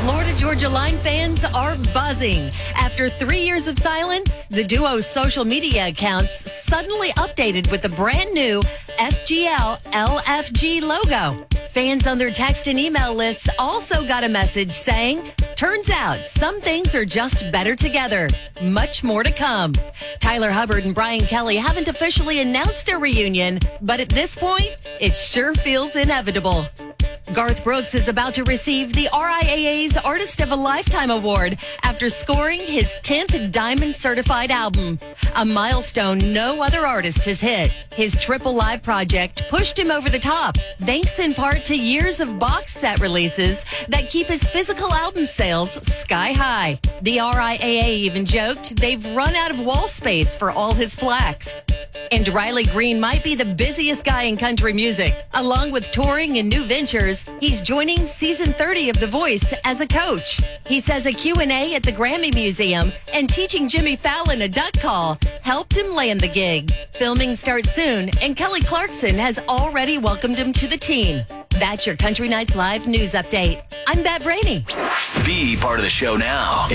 Florida Georgia Line fans are buzzing. After 3 years of silence, the duo's social media accounts suddenly updated with the brand new FGL LFG logo. Fans on their text and email lists also got a message saying, "Turns out some things are just better together." Much more to come. Tyler Hubbard and Brian Kelly haven't officially announced a reunion, but at this point, it sure feels inevitable. Garth Brooks is about to receive the RIAA's Artist of a Lifetime Award after scoring his 10th Diamond Certified album, a milestone no other artist has hit. His Triple Live project pushed him over the top, thanks in part to years of box set releases that keep his physical album sales sky high. The RIAA even joked they've run out of wall space for all his plaques. And Riley Green might be the busiest guy in country music. Along with touring and new ventures, he's joining season 30 of The Voice as a coach. He says a Q&A at the Grammy Museum and teaching Jimmy Fallon a duck call helped him land the gig. Filming starts soon, and Kelly Clarkson has already welcomed him to the team. That's your Country Nights Live news update. I'm Bev Rainey. Be part of the show now.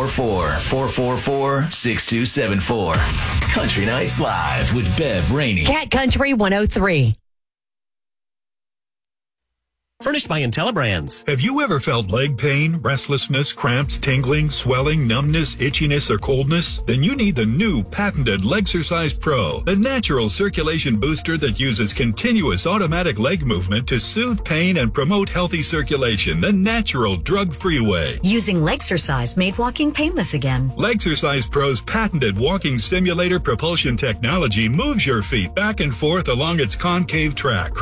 844-444-6274. Country Nights Live with Bev Rainey. Cat Country 103. Furnished by IntelliBrands. Have you ever felt leg pain, restlessness, cramps, tingling, swelling, numbness, itchiness, or coldness? Then you need the new patented Legsercise Pro, the natural circulation booster that uses continuous automatic leg movement to soothe pain and promote healthy circulation the natural drug-free way. Using Legsercise made walking painless again. Legsercise Pro's patented walking simulator propulsion technology moves your feet back and forth along its concave track,